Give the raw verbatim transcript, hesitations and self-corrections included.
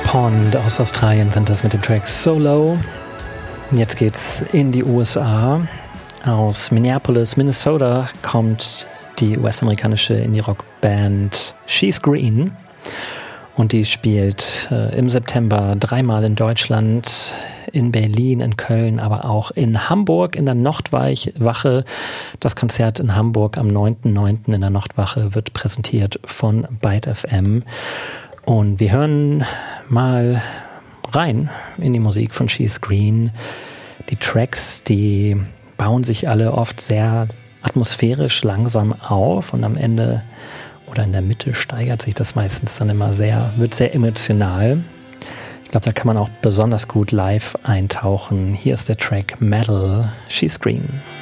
Pond aus Australien sind das mit dem Track Solo. Jetzt geht's in die U S A. Aus Minneapolis, Minnesota kommt die U S-amerikanische Indie-Rock-Band She's Green. Und die spielt äh, im September dreimal in Deutschland, in Berlin, in Köln, aber auch in Hamburg in der Nachtwache. Das Konzert in Hamburg am neunten neunten in der Nachtwache wird präsentiert von Byte F M. Und wir hören mal rein in die Musik von She's Green. Die Tracks, die bauen sich alle oft sehr atmosphärisch langsam auf und am Ende oder in der Mitte steigert sich das meistens dann immer sehr, wird sehr emotional. Ich glaube, da kann man auch besonders gut live eintauchen. Hier ist der Track Metal, She's Green.